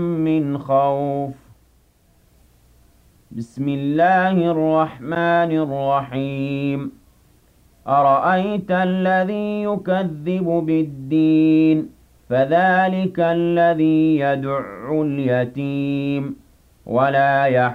من خوف بسم الله الرحمن الرحيم أرأيت الذي يكذب بالدين فذلك الذي يدع اليتيم ولا